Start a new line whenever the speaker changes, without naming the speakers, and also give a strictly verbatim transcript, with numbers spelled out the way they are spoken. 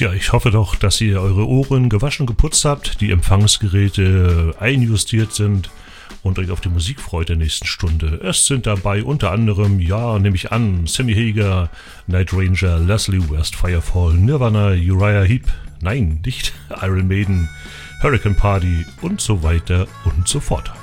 Tja, ich hoffe doch, dass ihr eure Ohren gewaschen geputzt habt, die Empfangsgeräte einjustiert sind und euch auf die Musik freut der nächsten Stunde. Es sind dabei unter anderem, ja, nehme ich an, Sammy Hagar, Night Ranger, Leslie West, Firefall, Nirvana, Uriah Heep, nein, nicht Iron Maiden, Hurricane Party und so weiter und so fort.